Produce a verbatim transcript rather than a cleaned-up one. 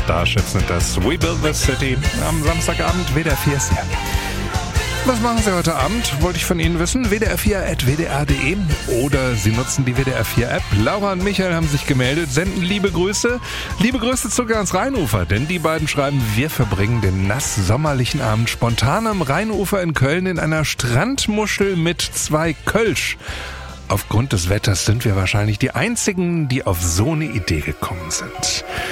Starship sind das. We Build This City. Am Samstagabend W D R vier ist hier. Was machen Sie heute Abend? Wollte ich von Ihnen wissen. W D R vier at w d r punkt d e oder Sie nutzen die W D R vier App. Laura und Michael haben sich gemeldet, senden liebe Grüße. Liebe Grüße sogar ans Rheinufer, denn die beiden schreiben, wir verbringen den nass-sommerlichen Abend spontan am Rheinufer in Köln in einer Strandmuschel mit zwei Kölsch. Aufgrund des Wetters sind wir wahrscheinlich die Einzigen, die auf so eine Idee gekommen sind.